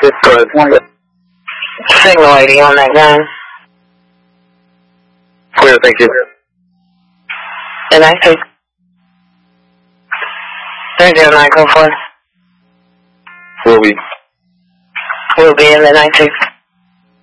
Signal 80 on that gun. Clear, thank you. The 96. 309 code 4. Will be. Will be in the 96.